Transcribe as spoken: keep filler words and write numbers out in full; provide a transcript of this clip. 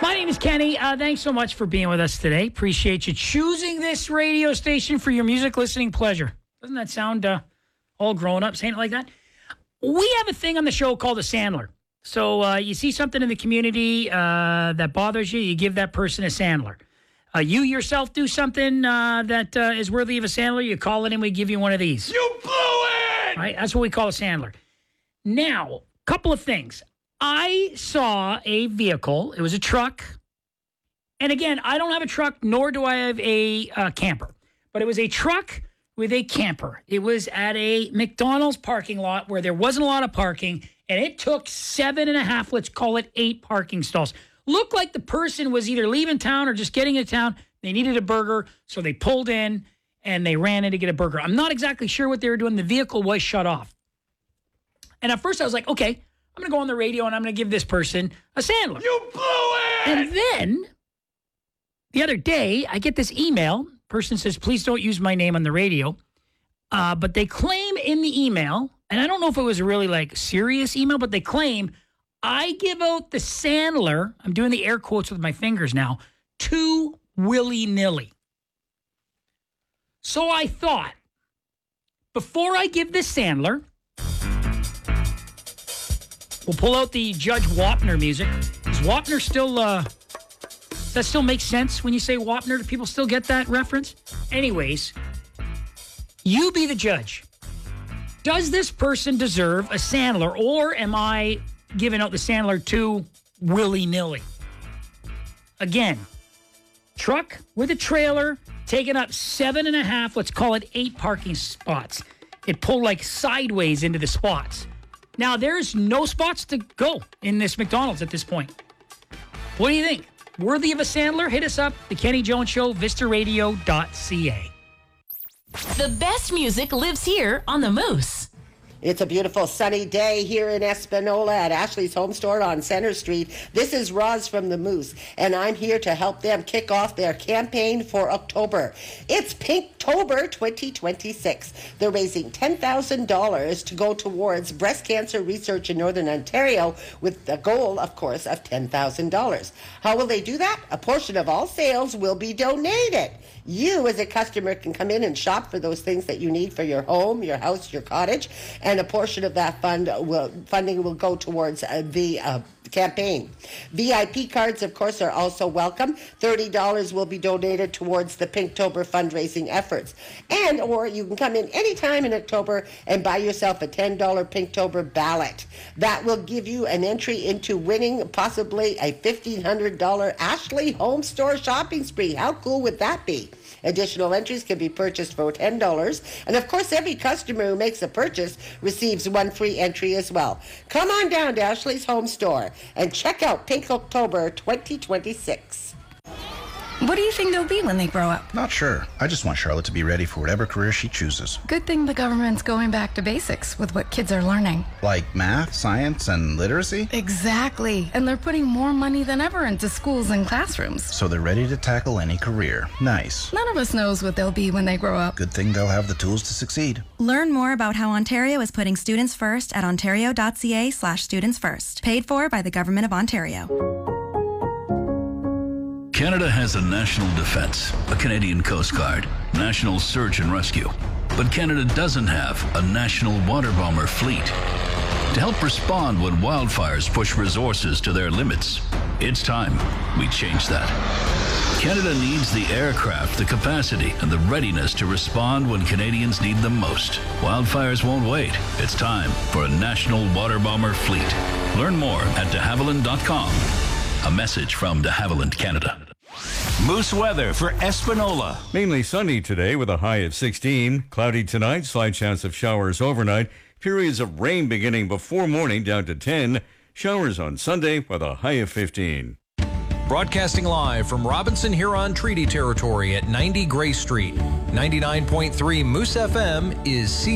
My name is Kenny. Uh, thanks so much for being with us today. Appreciate you choosing this radio station for your music listening pleasure. Doesn't that sound uh, all grown up saying it like that? We have a thing on the show called a Sandler. So uh, you see something in the community uh, that bothers you, you give that person a Sandler. Uh, you yourself do something uh, that uh, is worthy of a Sandler, you call it and we give you one of these. You blew it! Right? That's what we call a Sandler. Now, a couple of things. I saw a vehicle. It was a truck. And again, I don't have a truck, nor do I have a uh, camper. But it was a truck with a camper. It was at a McDonald's parking lot where there wasn't a lot of parking. And it took seven and a half, let's call it eight parking stalls. Looked like the person was either leaving town or just getting into town. They needed a burger, so they pulled in and they ran in to get a burger. I'm not exactly sure what they were doing. The vehicle was shut off. And at first I was like, okay, I'm going to go on the radio and I'm going to give this person a Sandler. You blew it! And then the other day, I get this email. Person says, please don't use my name on the radio. Uh, but they claim in the email, and I don't know if it was a really like serious email, but they claim I give out the Sandler, I'm doing the air quotes with my fingers now, too willy-nilly. So I thought, before I give this Sandler, we'll pull out the Judge Wapner music. Is Wapner still, uh, does that still make sense when you say Wapner? Do people still get that reference? Anyways, you be the judge. Does this person deserve a Sandler, or am I giving out the Sandler too willy-nilly? Again, truck with a trailer, taking up seven and a half, let's call it eight parking spots. It pulled like sideways into the spots. Now, there's no spots to go in this McDonald's at this point. What do you think? Worthy of a Sandler? Hit us up, The Kenny Jones Show, vista radio dot c a. The best music lives here on the Moose. It's a beautiful sunny day here in Espanola at Ashley's Home Store on Center Street. This is Roz from the Moose, and I'm here to help them kick off their campaign for October. It's Pinktober twenty twenty-six. They're raising ten thousand dollars to go towards breast cancer research in Northern Ontario with the goal, of course, of ten thousand dollars. How will they do that? A portion of all sales will be donated. You, as a customer, can come in and shop for those things that you need for your home, your house, your cottage, and a portion of that fund will funding will go towards uh, the uh, campaign. V I P cards, of course, are also welcome. thirty dollars will be donated towards the Pinktober fundraising efforts. And, or you can come in anytime in October and buy yourself a ten dollars Pinktober ballot. That will give you an entry into winning possibly a fifteen hundred dollars Ashley Home Store shopping spree. How cool would that be? Additional entries can be purchased for ten dollars. And of course, every customer who makes a purchase receives one free entry as well. Come on down to Ashley's Home Store and check out Pinktober twenty twenty-six. What do you think they'll be when they grow up? Not sure. I just want Charlotte to be ready for whatever career she chooses. Good thing the government's going back to basics with what kids are learning. Like math, science, and literacy? Exactly. And they're putting more money than ever into schools and classrooms. So they're ready to tackle any career. Nice. None of us knows what they'll be when they grow up. Good thing they'll have the tools to succeed. Learn more about how Ontario is putting students first at ontario.ca slash students first. Paid for by the Government of Ontario. Canada has a national defense, a Canadian Coast Guard, national search and rescue. But Canada doesn't have a national water bomber fleet. To help respond when wildfires push resources to their limits, it's time we change that. Canada needs the aircraft, the capacity, and the readiness to respond when Canadians need them most. Wildfires won't wait. It's time for a national water bomber fleet. Learn more at de havilland dot com. A message from de Havilland, Canada. Moose weather for Espanola. Mainly sunny today with a high of sixteen. Cloudy tonight, slight chance of showers overnight. Periods of rain beginning before morning down to ten. Showers on Sunday with a high of fifteen. Broadcasting live from Robinson Huron Treaty Territory at ninety Gray Street. ninety-nine point three Moose F M is C